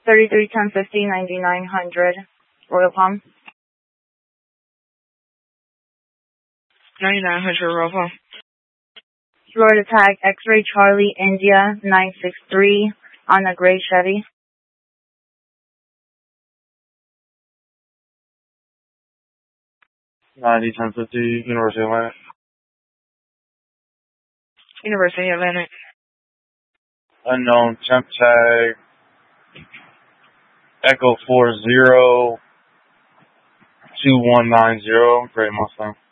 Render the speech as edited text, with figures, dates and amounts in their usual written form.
331050 9900 Royal Palm. 9900 Royal Palm. Florida tag X-ray Charlie India 963 on a gray Chevy. University of Atlantic. University of Atlantic. Unknown temp tag Echo 402190 Gray Mustang.